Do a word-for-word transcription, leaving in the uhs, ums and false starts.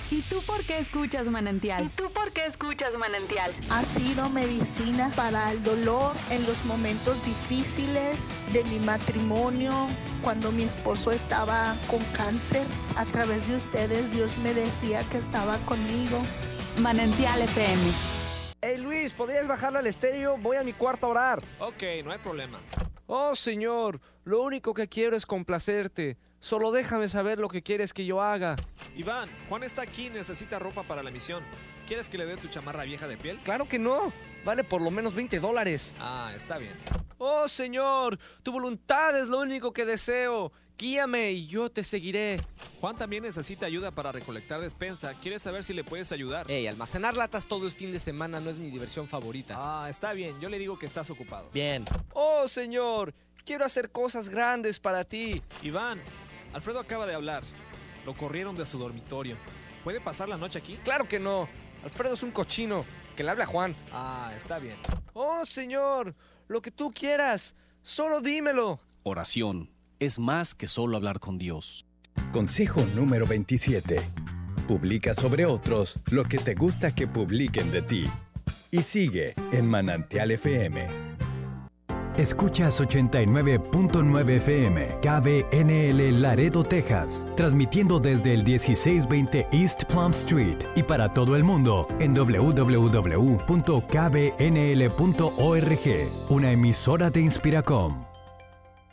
¿Y tú por qué escuchas Manantial? ¿Y tú por qué escuchas Manantial? Ha sido medicina para el dolor en los momentos difíciles de mi matrimonio, cuando mi esposo estaba con cáncer. A través de ustedes Dios me decía que estaba conmigo. Manantial F M. Hey Luis, ¿podrías bajarle al estéreo? Voy a mi cuarto a orar. Ok, no hay problema. Oh Señor, lo único que quiero es complacerte. Solo déjame saber lo que quieres que yo haga. Iván, Juan está aquí y necesita ropa para la misión. ¿Quieres que le dé tu chamarra vieja de piel? Claro que no. Vale por lo menos veinte dólares. Ah, está bien. Oh Señor, tu voluntad es lo único que deseo. Guíame y yo te seguiré. Juan también necesita ayuda para recolectar despensa. ¿Quieres saber si le puedes ayudar? Ey, almacenar latas todo el fin de semana no es mi diversión favorita. Ah, está bien. Yo le digo que estás ocupado. Bien. Oh Señor, quiero hacer cosas grandes para ti. Iván, Alfredo acaba de hablar. Lo corrieron de su dormitorio. ¿Puede pasar la noche aquí? Claro que no. Alfredo es un cochino. Que le hable a Juan. Ah, está bien. Oh Señor, lo que tú quieras. Solo dímelo. Oración es más que solo hablar con Dios. Consejo número veintisiete. Publica sobre otros lo que te gusta que publiquen de ti. Y sigue en Manantial F M. Escuchas ochenta y nueve punto nueve F M, K B N L Laredo, Texas, transmitiendo desde el dieciséis veinte East Plum Street y para todo el mundo en doble u doble u doble u punto k b n l punto org, una emisora de Inspiracom.